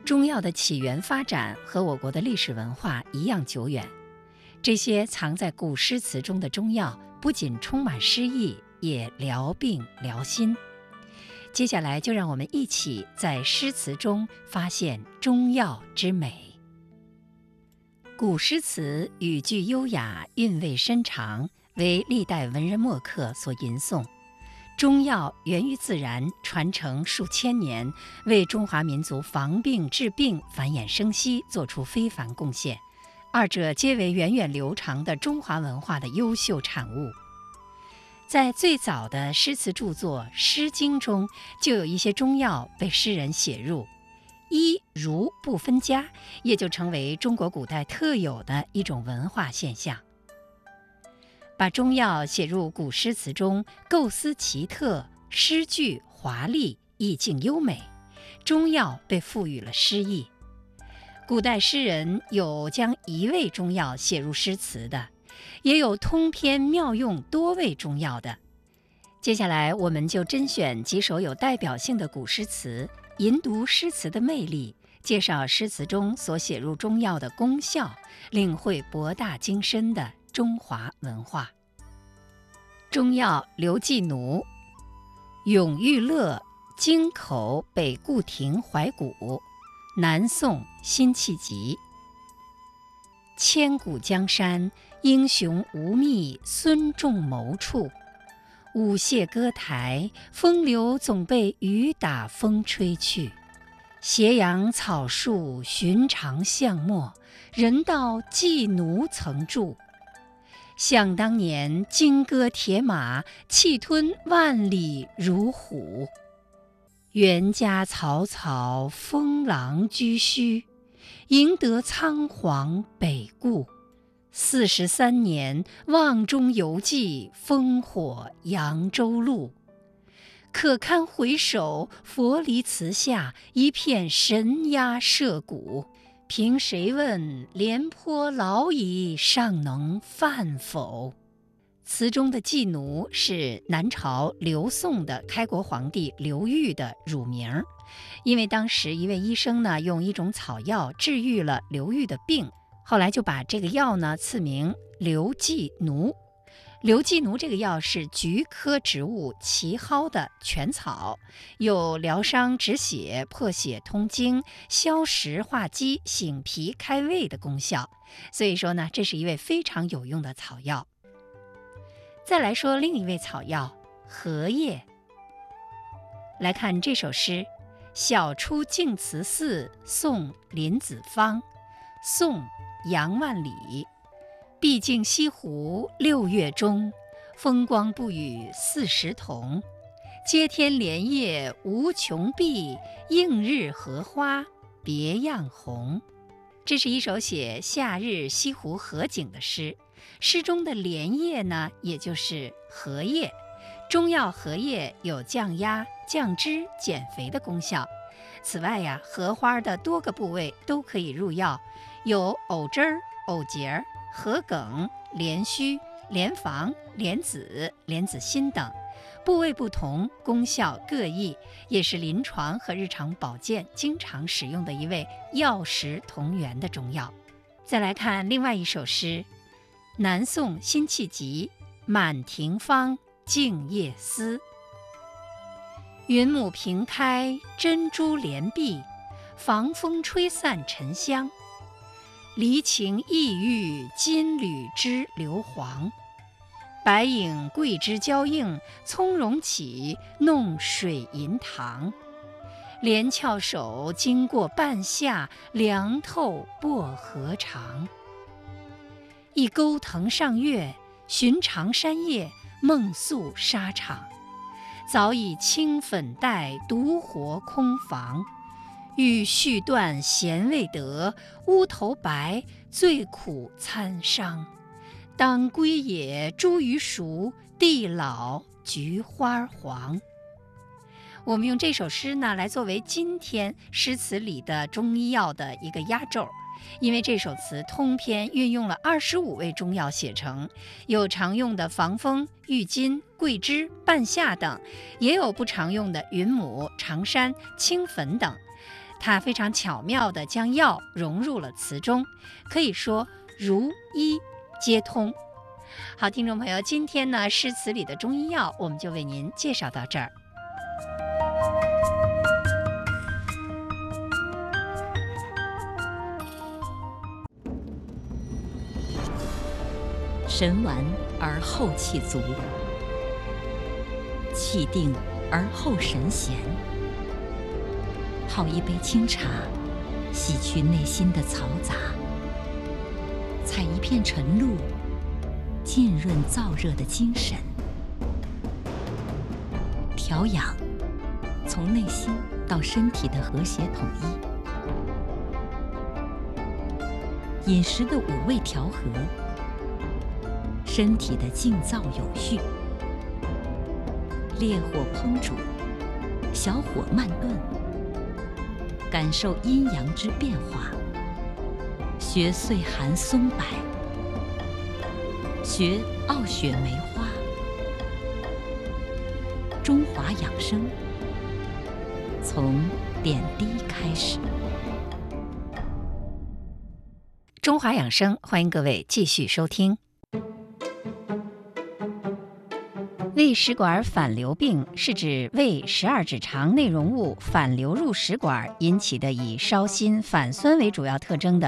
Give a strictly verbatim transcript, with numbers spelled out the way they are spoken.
中药的起源发展和我国的历史文化一样久远。这些藏在古诗词中的中药，不仅充满诗意，也疗病疗心。接下来就让我们一起在诗词中发现中药之美。古诗词语句优雅，韵味深长，为历代文人墨客所吟诵。中药源于自然，传承数千年，为中华民族防病治病、繁衍生息做出非凡贡献。二者皆为源远流长的中华文化的优秀产物。在最早的诗词著作《诗经》中，就有一些中药被诗人写入，医儒不分家，也就成为中国古代特有的一种文化现象。把中药写入古诗词中，构思奇特，诗句华丽，意境优美，中药被赋予了诗意。古代诗人有将一味中药写入诗词的，也有通篇妙用多味中药的。接下来我们就甄选几首有代表性的古诗词，吟读诗词的魅力，介绍诗词中所写入中药的功效，领会博大精深的中华文化。中药刘季奴，永遇乐，京口北固亭怀古，南宋辛弃疾。千古江山，英雄无觅孙仲谋处。舞榭歌台，风流总被雨打风吹去。斜阳草树，寻常巷陌，人道季奴曾住。想当年，金戈铁马，气吞万里如虎。袁家草草，封狼居胥，赢得仓皇北顾。四十三年，望中犹记，烽火扬州路。可堪回首，佛离祠下，一片神鸦社鼓。凭谁问，廉颇老矣，尚能饭否？词中的季奴是南朝刘宋的开国皇帝刘裕的乳名，因为当时一位医生呢用一种草药治愈了刘裕的病，后来就把这个药呢赐名刘季奴。刘季奴这个药是菊科植物奇蒿的全草，有疗伤止血、破血通经、消食化积、醒脾开胃的功效，所以说呢，这是一味非常有用的草药。再来说另一味草药荷叶。来看这首诗：晓出净慈寺，送林子方。宋杨万里。毕竟西湖六月中，风光不与四时同。接天莲叶无穷碧，映日荷花别样红。这是一首写夏日西湖荷景的诗。诗中的莲叶呢，也就是荷叶。中药荷叶有降压、降脂、减肥的功效。此外呀，荷花的多个部位都可以入药，有藕枝儿、藕节儿、荷梗、连须、连房、莲子、莲子心等，部位不同，功效各异，也是临床和日常保健经常使用的一味药食同源的中药。再来看另外一首诗：南宋辛弃疾，满庭芳，静夜思。云母屏开，珍珠帘闭，防风吹散沉香。离情意郁，金缕织硫磺。白影桂枝交映，葱茏起，弄水银塘。连翘首，经过半夏，凉透薄荷长。一钩藤上月，寻常山叶，梦宿沙场。早已青粉黛，独活空房。欲续断弦未得，乌头白，最苦参商。当归也，茱萸熟，地老菊花黄。我们用这首诗呢，来作为今天诗词里的中医药的一个压轴，因为这首词通篇运用了二十五味中药写成，有常用的防风、郁金、桂枝、半夏等，也有不常用的云母、长山、青粉等。 它非常巧妙地将药融入了词中，可以说如医皆通。好，听众朋友，今天呢诗词里的中医药我们就为您介绍到这儿。 神完而后气足，气定而后神闲。泡一杯清茶，洗去内心的嘈杂；采一片晨露，浸润燥热的精神。调养，从内心到身体的和谐统一；饮食的五味调和，身体的静躁有序。烈火烹煮，小火慢炖，感受阴阳之变化。学岁寒松柏，学傲雪梅花。中华养生，从点滴开始。 中华养生，欢迎各位继续收听。胃食管反流病是指胃十二指肠内容物反流入食管引起的以烧心、反酸为主要特征的